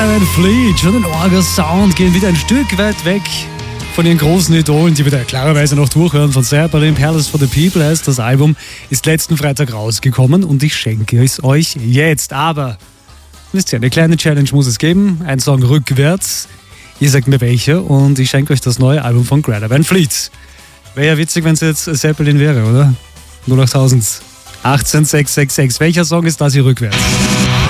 Greta Van Fleet, schon ein Orga-Sound, gehen wieder ein Stück weit weg von den großen Idolen, die wir da klarerweise noch durchhören. Von Zeppelin, Palace for the People heißt das Album, ist letzten Freitag rausgekommen und ich schenke es euch jetzt. Aber, wisst ihr, eine kleine Challenge muss es geben, ein Song rückwärts. Ihr sagt mir welche und ich schenke euch das neue Album von Greta Van Fleet. Wäre ja witzig, wenn es jetzt Zeppelin wäre, oder? 08000 18666. Welcher Song ist das hier rückwärts?